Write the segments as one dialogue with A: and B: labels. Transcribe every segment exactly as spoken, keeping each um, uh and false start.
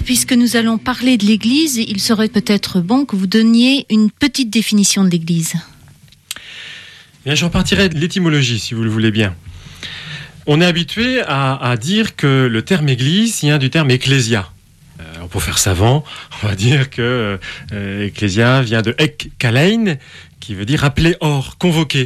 A: Père, puisque nous allons parler de l'Église, il serait peut-être bon que vous donniez une petite définition de l'Église.
B: Bien, je repartirai de l'étymologie, si vous le voulez bien. On est habitué à, à dire que le terme Église vient du terme ecclésia. Alors pour faire savant, on va dire que euh, ecclésia vient de ek kalein, qui veut dire appeler hors, convoquer.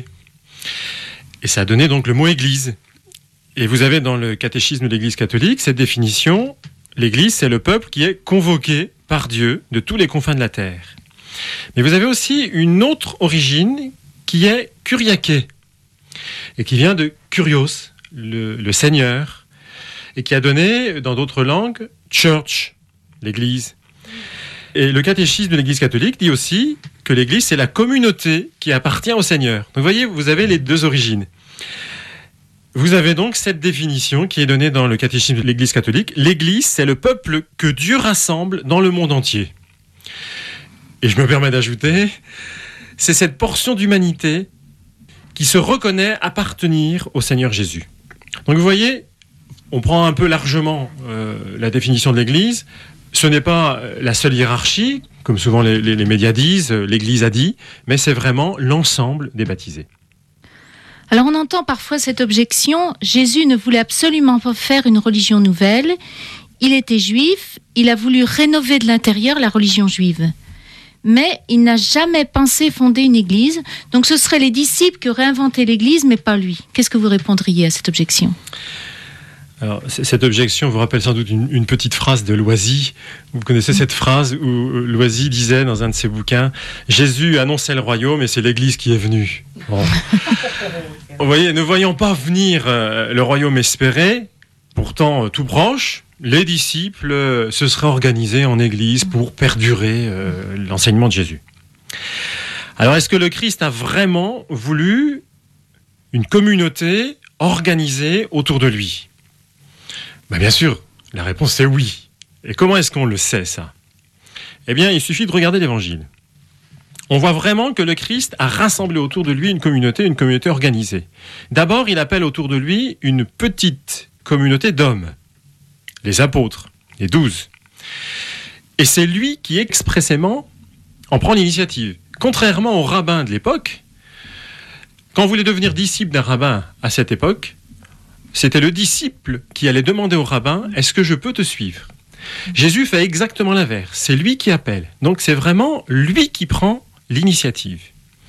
B: Et ça a donné donc le mot Église. Et vous avez dans le catéchisme de l'Église catholique cette définition: l'Église, c'est le peuple qui est convoqué par Dieu de tous les confins de la terre. Mais vous avez aussi une autre origine qui est kuriaké, et qui vient de kurios, le, le Seigneur, et qui a donné, dans d'autres langues, church, l'Église. Et le catéchisme de l'Église catholique dit aussi que l'Église, c'est la communauté qui appartient au Seigneur. Donc vous voyez, vous avez les deux origines. Vous avez donc cette définition qui est donnée dans le catéchisme de l'Église catholique. L'Église, c'est le peuple que Dieu rassemble dans le monde entier. Et je me permets d'ajouter, c'est cette portion d'humanité qui se reconnaît appartenir au Seigneur Jésus. Donc vous voyez, on prend un peu largement euh, la définition de l'Église. Ce n'est pas la seule hiérarchie, comme souvent les, les, les médias disent, l'Église a dit, mais c'est vraiment l'ensemble des baptisés.
A: Alors on entend parfois cette objection: Jésus ne voulait absolument pas faire une religion nouvelle, il était juif, il a voulu rénover de l'intérieur la religion juive. Mais il n'a jamais pensé fonder une église, donc ce seraient les disciples qui auraient inventé l'église, mais pas lui. Qu'est-ce que vous répondriez à cette objection ?
B: Alors, cette objection vous rappelle sans doute une, une petite phrase de Loisy. Vous connaissez cette phrase où Loisy disait dans un de ses bouquins: Jésus annonçait le royaume et c'est l'Église qui est venue. Bon. Vous voyez, ne voyant pas venir euh, le royaume espéré, pourtant euh, tout proche, les disciples euh, se seraient organisés en Église pour perdurer euh, l'enseignement de Jésus. Alors, est-ce que le Christ a vraiment voulu une communauté organisée autour de lui ? Ben bien sûr, la réponse c'est oui. Et comment est-ce qu'on le sait, ça ? Eh bien, il suffit de regarder l'Évangile. On voit vraiment que le Christ a rassemblé autour de lui une communauté, une communauté organisée. D'abord, il appelle autour de lui une petite communauté d'hommes, les apôtres, les douze. Et c'est lui qui expressément en prend l'initiative. Contrairement aux rabbins de l'époque, quand vous voulez devenir disciple d'un rabbin à cette époque, c'était le disciple qui allait demander au rabbin: est-ce que je peux te suivre ? Jésus fait exactement l'inverse. C'est lui qui appelle. Donc c'est vraiment lui qui prend l'initiative.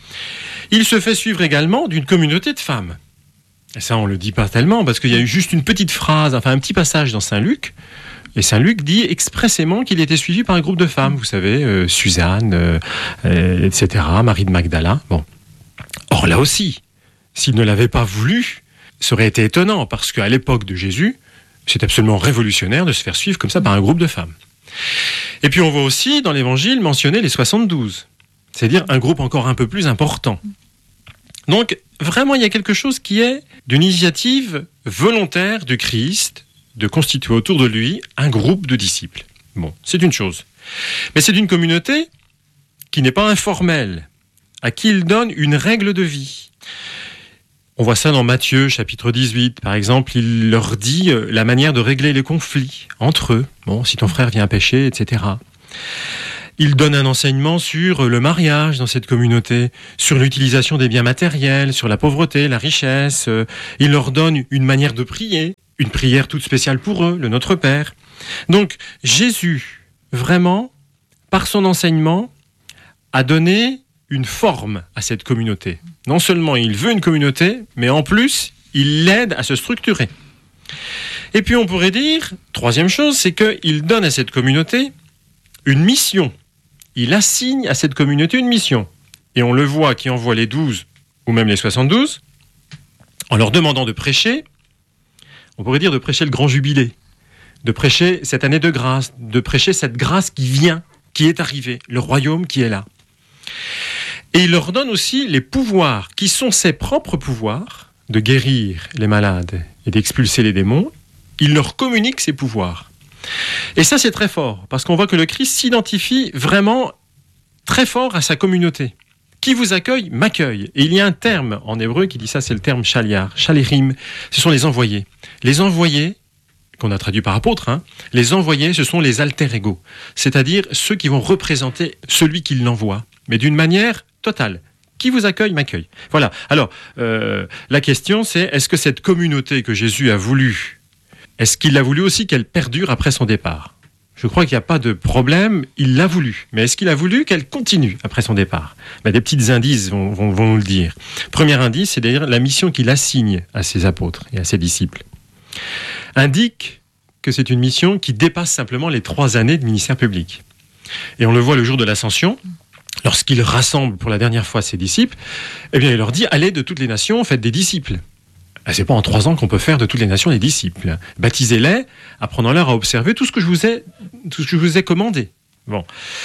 B: Il se fait suivre également d'une communauté de femmes. Et ça, on ne le dit pas tellement, parce qu'il y a eu juste une petite phrase, enfin un petit passage dans Saint Luc. Et Saint Luc dit expressément qu'il était suivi par un groupe de femmes. Vous savez, euh, Suzanne, euh, euh, et cetera, Marie de Magdala. Bon. Or là aussi, s'il ne l'avait pas voulu, ça aurait été étonnant, parce qu'à l'époque de Jésus, c'est absolument révolutionnaire de se faire suivre comme ça par un groupe de femmes. Et puis on voit aussi dans l'Évangile mentionner les soixante-douze, c'est-à-dire un groupe encore un peu plus important. Donc vraiment, il y a quelque chose qui est d'une initiative volontaire du Christ de constituer autour de lui un groupe de disciples. Bon, c'est une chose. Mais c'est une communauté qui n'est pas informelle, à qui il donne une règle de vie. On voit ça dans Matthieu, chapitre dix-huit. Par exemple, il leur dit la manière de régler les conflits entre eux. Bon, si ton frère vient pécher, et cetera. Il donne un enseignement sur le mariage dans cette communauté, sur l'utilisation des biens matériels, sur la pauvreté, la richesse. Il leur donne une manière de prier, une prière toute spéciale pour eux, le Notre Père. Donc, Jésus, vraiment, par son enseignement, a donné une forme à cette communauté. Non seulement il veut une communauté, mais en plus, il l'aide à se structurer. Et puis on pourrait dire, troisième chose, c'est qu'il donne à cette communauté une mission. Il assigne à cette communauté une mission. Et on le voit qui envoie les douze, ou même les soixante-douze, en leur demandant de prêcher, on pourrait dire de prêcher le grand jubilé, de prêcher cette année de grâce, de prêcher cette grâce qui vient, qui est arrivée, le royaume qui est là. Et il leur donne aussi les pouvoirs, qui sont ses propres pouvoirs, de guérir les malades et d'expulser les démons. Il leur communique ces pouvoirs. Et ça, c'est très fort, parce qu'on voit que le Christ s'identifie vraiment très fort à sa communauté. Qui vous accueille, m'accueille. Et il y a un terme en hébreu qui dit ça, c'est le terme shaliar, shalirim, ce sont les envoyés. Les envoyés, qu'on a traduit par apôtres, hein, les envoyés, ce sont les alter ego, c'est-à-dire ceux qui vont représenter celui qui l'envoie, mais d'une manière totale. Qui vous accueille, m'accueille. Voilà. Alors, euh, la question, c'est est-ce que cette communauté que Jésus a voulu, est-ce qu'il a voulu aussi qu'elle perdure après son départ ? Je crois qu'il n'y a pas de problème, il l'a voulu. Mais est-ce qu'il a voulu qu'elle continue après son départ ? Ben, des petits indices vont, vont, vont nous le dire. Premier indice, c'est d'ailleurs la mission qu'il assigne à ses apôtres et à ses disciples. Indique que c'est une mission qui dépasse simplement les trois années de ministère public. Et on le voit le jour de l'Ascension, lorsqu'il rassemble pour la dernière fois ses disciples, eh bien il leur dit « Allez de toutes les nations, faites des disciples ». C'est pas en trois ans qu'on peut faire de toutes les nations des disciples. Baptisez-les, apprenons-leur à observer tout ce que je vous ai, tout ce que je vous ai commandé. Bon.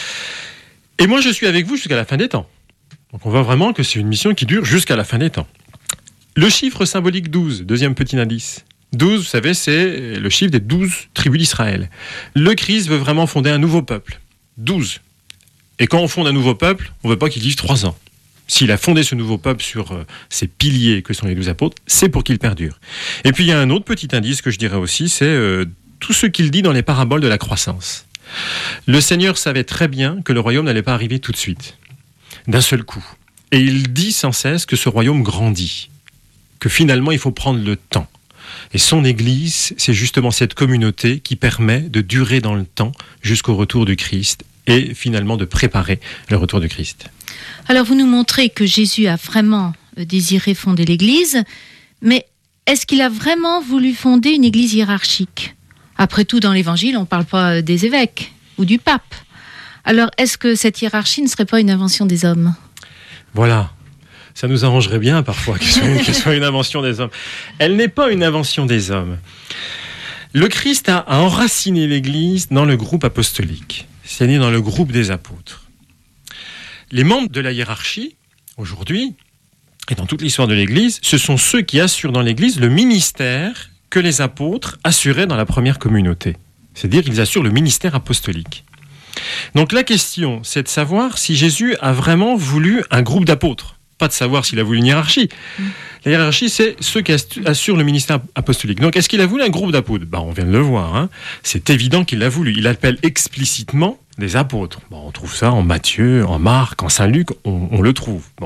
B: Et moi, je suis avec vous jusqu'à la fin des temps. Donc, on voit vraiment que c'est une mission qui dure jusqu'à la fin des temps. Le chiffre symbolique douze, deuxième petit indice. douze, vous savez, c'est le chiffre des douze tribus d'Israël. Le Christ veut vraiment fonder un nouveau peuple. douze. Et quand on fonde un nouveau peuple, on ne veut pas qu'il vive trois ans. S'il a fondé ce nouveau peuple sur euh, ces piliers que sont les douze apôtres, c'est pour qu'il perdure. Et puis il y a un autre petit indice que je dirais aussi, c'est euh, tout ce qu'il dit dans les paraboles de la croissance. Le Seigneur savait très bien que le royaume n'allait pas arriver tout de suite, d'un seul coup. Et il dit sans cesse que ce royaume grandit, que finalement il faut prendre le temps. Et son Église, c'est justement cette communauté qui permet de durer dans le temps jusqu'au retour du Christ et finalement de préparer le retour du Christ.
A: Alors vous nous montrez que Jésus a vraiment désiré fonder l'Église, mais est-ce qu'il a vraiment voulu fonder une Église hiérarchique ? Après tout, dans l'Évangile, on ne parle pas des évêques ou du pape. Alors est-ce que cette hiérarchie ne serait pas une invention des hommes ?
B: Voilà, ça nous arrangerait bien parfois que ce soit une, que ce soit une invention des hommes. Elle n'est pas une invention des hommes. Le Christ a, a enraciné l'Église dans le groupe apostolique, c'est-à-dire dans le groupe des apôtres. Les membres de la hiérarchie, aujourd'hui, et dans toute l'histoire de l'Église, ce sont ceux qui assurent dans l'Église le ministère que les apôtres assuraient dans la première communauté. C'est-à-dire qu'ils assurent le ministère apostolique. Donc la question, c'est de savoir si Jésus a vraiment voulu un groupe d'apôtres. Pas de savoir s'il a voulu une hiérarchie. La hiérarchie, c'est ceux qui assurent le ministère apostolique. Donc est-ce qu'il a voulu un groupe d'apôtres ? Ben, on vient de le voir. Hein. C'est évident qu'il l'a voulu. Il appelle explicitement des apôtres. Bon, on trouve ça en Matthieu, en Marc, en Saint-Luc, on, on le trouve. Bon.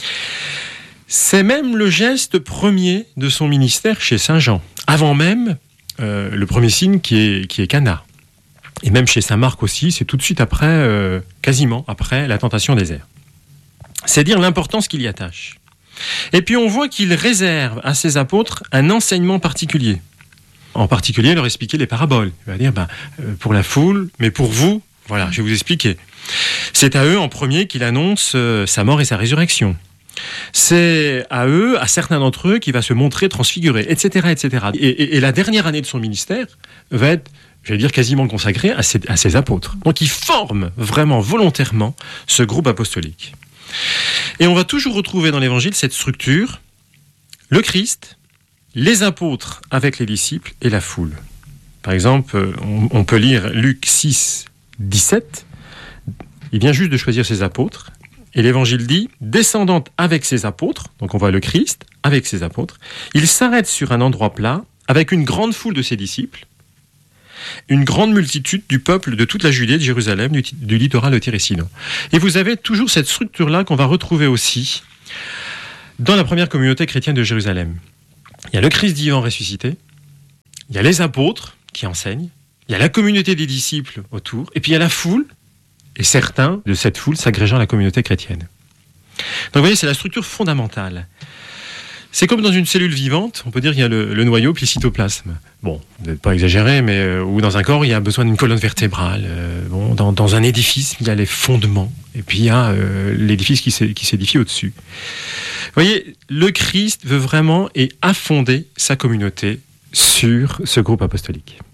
B: C'est même le geste premier de son ministère chez Saint Jean. Avant même euh, le premier signe qui est, qui est Cana. Et même chez Saint Marc aussi, c'est tout de suite après, euh, quasiment après la tentation au désert. C'est dire l'importance qu'il y attache. Et puis on voit qu'il réserve à ses apôtres un enseignement particulier. En particulier, leur expliquer les paraboles. Il va dire, ben, euh, pour la foule, mais pour vous, voilà, je vais vous expliquer. C'est à eux en premier qu'il annonce euh, sa mort et sa résurrection. C'est à eux, à certains d'entre eux, qu'il va se montrer transfiguré, et cetera, et cetera. Et, et, et la dernière année de son ministère va être, je vais dire, quasiment consacrée à ses, à ses apôtres. Donc il forme vraiment volontairement ce groupe apostolique. Et on va toujours retrouver dans l'Évangile cette structure, le Christ, les apôtres avec les disciples et la foule. Par exemple, on, on peut lire Luc six, dix-sept. Il vient juste de choisir ses apôtres. Et l'Évangile dit, descendant avec ses apôtres, donc on voit le Christ avec ses apôtres, il s'arrête sur un endroit plat avec une grande foule de ses disciples, une grande multitude du peuple de toute la Judée, de Jérusalem, du, du littoral de Tyr et Sidon. Et vous avez toujours cette structure-là qu'on va retrouver aussi dans la première communauté chrétienne de Jérusalem. Il y a le Christ vivant ressuscité, il y a les apôtres qui enseignent, il y a la communauté des disciples autour, et puis il y a la foule, et certains de cette foule s'agrégeant à la communauté chrétienne. Donc vous voyez, c'est la structure fondamentale. C'est comme dans une cellule vivante, on peut dire qu'il y a le, le noyau puis le cytoplasme. Bon, vous n'êtes pas exagéré, mais euh, ou dans un corps, il y a besoin d'une colonne vertébrale. Euh, bon, dans, dans un édifice, il y a les fondements, et puis il y a euh, l'édifice qui, s'é, qui s'édifie au-dessus. Vous voyez, le Christ veut vraiment et a fondé sa communauté sur ce groupe apostolique.